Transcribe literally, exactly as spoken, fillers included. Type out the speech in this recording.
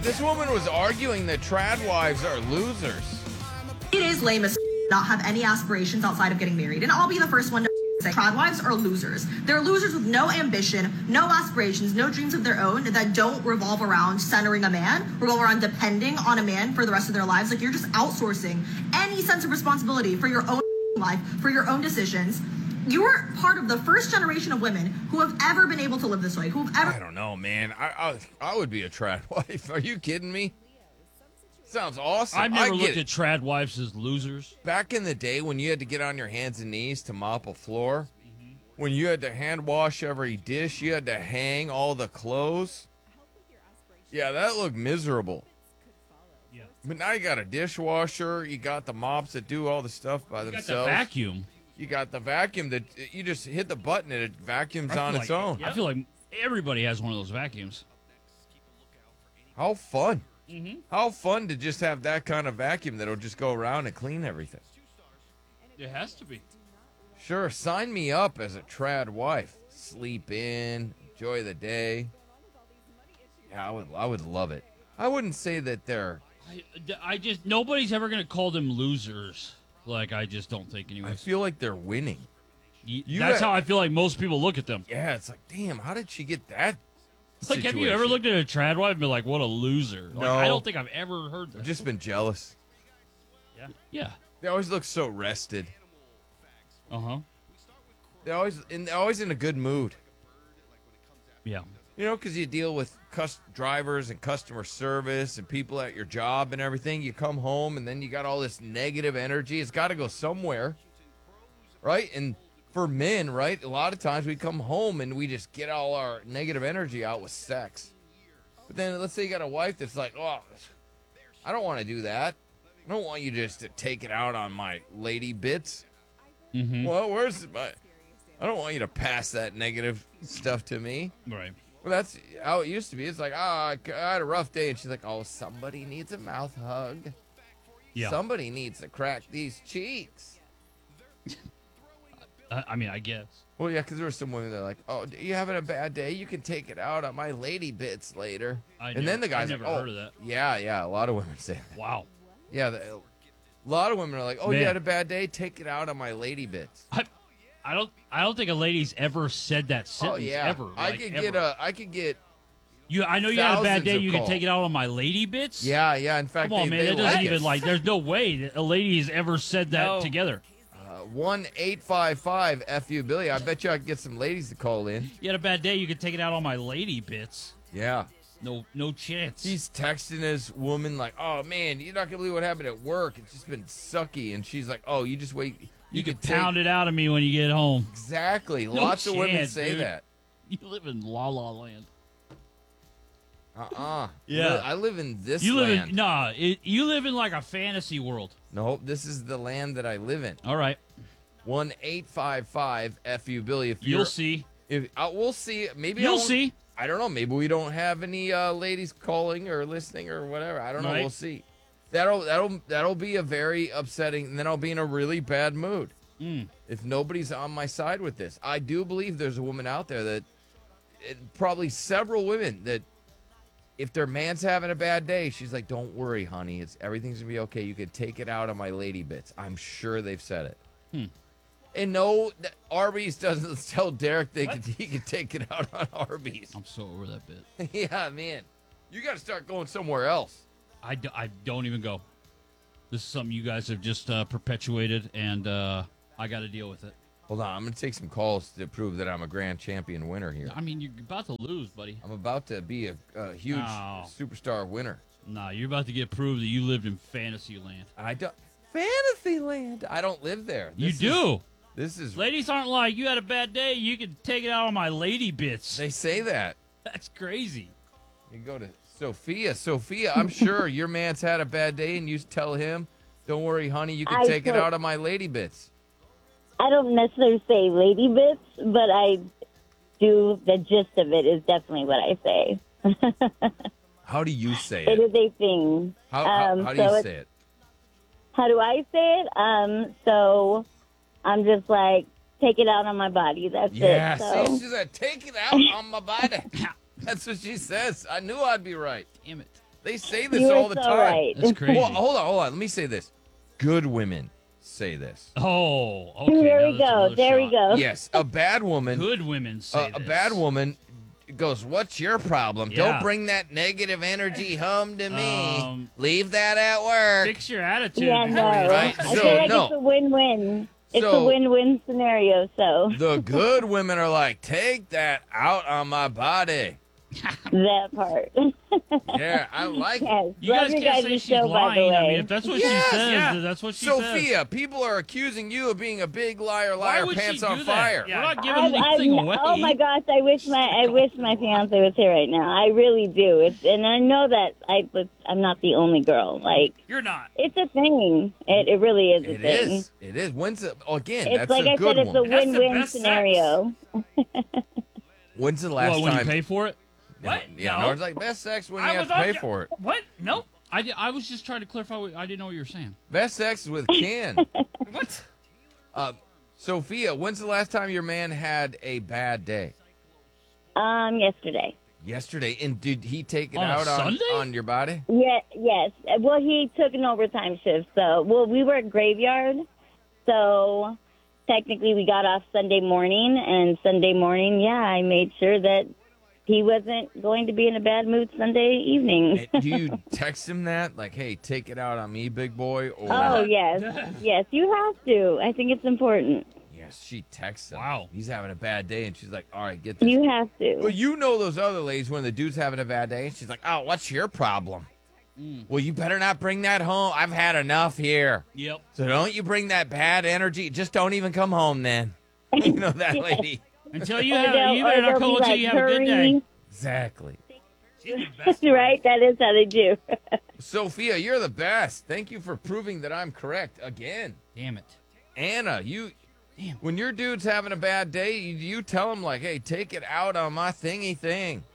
But this woman was arguing that trad wives are losers. It is lame as not have any aspirations outside of getting married. And I'll be the first one to say trad wives are losers. They're losers with no ambition, no aspirations, no dreams of their own that don't revolve around centering a man, revolve around depending on a man for the rest of their lives. Like, you're just outsourcing any sense of responsibility for your own life, for your own decisions. You are part of the first generation of women who have ever been able to live this way, who have ever... I don't know, man. I I, I would be a trad wife. Are you kidding me? Sounds awesome. I've never I looked get at trad wives as losers. Back in the day when you had to get on your hands and knees to mop a floor, mm-hmm. when you had to hand wash every dish, you had to hang all the clothes. Yeah, that looked miserable. Yeah. But now you got a dishwasher, you got the mops that do all the stuff by you themselves. Got the vacuum. You got the vacuum that you just hit the button and it vacuums on like, its own. I feel like everybody has one of those vacuums. How fun. Mm-hmm. How fun to just have that kind of vacuum that'll just go around and clean everything. It has to be. Sure, sign me up as a trad wife. Sleep in, enjoy the day. Yeah, I would, I would love it. I wouldn't say that they're... I, I just, nobody's ever going to call them losers. Like, I just don't think anyways. I feel like they're winning. You, You that's got- how I feel like most people look at them. Yeah, it's like, damn, how did she get that Like, have you ever situation? looked at a trad wife and been like, what a loser? Like, No. I don't think I've ever heard that. I've just been jealous. Yeah. Yeah. They always look so rested. Uh-huh. They're always, and they're always in a good mood. Yeah. You know, because you deal with cus- drivers and customer service and people at your job and everything. You come home and then you got all this negative energy. It's got to go somewhere, right? And for men, right, a lot of times we come home and we just get all our negative energy out with sex. But then let's say you got a wife that's like, oh, I don't want to do that. I don't want you just to take it out on my lady bits. Mm-hmm. Well, where's my... I don't want you to pass that negative stuff to me. Right. Well, that's how it used to be. It's like, oh, I I had a rough day. And she's like, oh, somebody needs a mouth hug. Yeah. Somebody needs to crack these cheeks. I, I mean, I guess. Well, yeah, because there were some women that are like, oh, you having a bad day? You can take it out on my lady bits later. I and never, then the guy's I've never like, oh, heard of that. yeah, yeah. A lot of women say that. Wow. Yeah, the, a lot of women are like, oh, Man. you had a bad day? Take it out on my lady bits. I, I don't. I don't think a lady's ever said that sentence. Oh, yeah. Ever. I like, could ever. get a, I could get, You, I know you had a bad thousands day. of You can calls. take it out on my lady bits. yeah, yeah. In fact, Come on, they, man. they That doesn't like even it. like. There's no way that a lady has ever said that No. together. Uh, one eight five five F U Billy. I bet you I could get some ladies to call in. You had a bad day. You can take it out on my lady bits. Yeah. No, no chance. He's texting his woman like, oh, man, you're not going to believe what happened at work. It's just been sucky. And she's like, oh, you just wait. You, you can can take- pound it out of me when you get home. Exactly. No Lots of women chance, say dude. that. You live in La La Land. Uh-uh. Yeah. Li- I live in this You live land. in nah. It, you live in like a fantasy world. No, this is the land that I live in. All right, one eight five five F U Billy. If you'll you're, see. If uh, we'll see. Maybe I You'll won't- see. I don't know. Maybe we don't have any uh, ladies calling or listening or whatever. I don't know. Right. We'll see. That'll that'll that'll be a very upsetting. And then I'll be in a really bad mood Mm. if nobody's on my side with this. I do believe there's a woman out there that, it, probably several women that, if their man's having a bad day, she's like, "Don't worry, honey. It's everything's gonna be okay. You can take it out on my lady bits." I'm sure they've said it. Hmm. And no, th- Arby's doesn't tell Derek they What? can, he can take it out on Arby's. I'm so over that bit. Yeah, man. You got to start going somewhere else. I, do, I don't even go. This is something you guys have just uh, perpetuated, and uh, I got to deal with it. Hold on. I'm going to take some calls to prove that I'm a grand champion winner here. I mean, you're about to lose, buddy. I'm about to be a, a huge No. superstar winner. Nah, you're about to get proved that you lived in fantasy land. I don't. Fantasyland. I don't live there. You This is- do. This is. Ladies aren't like, you had a bad day, you can take it out on my lady bits. They say that. That's crazy. You go to Sophia. Sophia, I'm sure your man's had a bad day, and you tell him, "Don't worry, honey. You can I take it don't- out on my lady bits." I don't necessarily say lady bits, but I do. The gist of it is definitely what I say. How do you say It it? is a thing. How, how, Um, how do so you it's- say it? How do I say it? Um, so I'm just like, take it out on my body. That's Yeah, it. So. see, she said, "Take it out on my body." That's what she says. I knew I'd be right. Damn it. They say this You all are the so time. right. That's crazy. Well, hold on, hold on. Let me say this. Good women say this. Oh, okay. There now we that's go. another There we shot. go. Yes, a bad woman. Good women say Uh, a this. bad woman goes, "What's your problem? Yeah. Don't bring that negative energy home to me. Um, Leave that at work." Fix your attitude. Yeah, no. Right, I so, feel like no. it's a win-win. It's So- a win-win scenario. So The good women are like, "Take that out on my body." that part. Yeah, I like it. Yes. You Love guys your can't guys' say she's show, by the lying. I mean, way. if that's what Yes, she says, yeah. then that's what she says. Sophia, people are accusing you of being a big liar, Why liar, would pants she on do fire. that? We're not giving I- anything I- away. Oh my gosh! I wish my I wish my fiance was here right now. I really do. It's, and I know that I I'm not the only girl. Like You're not. it's a thing. It it really is a It thing. is. It is. When's the, oh, again? It's that's like a I good said. It's one. a That's the win-win best sex. scenario. When's the last Well, when time? you pay for it? What? Yeah, No. no, it's like best sex when I you have was to on pay your- for it. What? Nope. I, di- I was just trying to clarify. What, I didn't know what you were saying. Best sex is with Ken. What? uh, Sophia, when's the last time your man had a bad day? Um, yesterday. Yesterday. And did he take it On a out on, Sunday? on your body? Yeah. Yes. Well, he took an overtime shift. So, well, we were at graveyard. So, technically, we got off Sunday morning, and Sunday morning, yeah, I made sure that he wasn't going to be in a bad mood Sunday evening. And do you text him that? Like, hey, take it out on me, big boy? Or Oh, yes. Yes, you have to. I think it's important. yes, she texts him. Wow. He's having a bad day, and she's like, all right, get this. You have Well, to. you know those other ladies when the dude's having a bad day, and she's like, oh, what's your problem? Mm. Well, you better not bring that home. I've had enough here. Yep. So don't you bring that bad energy. Just don't even come home then. You know that lady. Until you Or have, they'll- you or better not they'll call be until like, you have a good day. "Hurry." Exactly. She's the best. Right? That is how they do. Sophia, you're the best. Thank you for proving that I'm correct again. Damn it. Anna, you Damn. when your dude's having a bad day, you, you tell him like, hey, take it out on my thingy thing.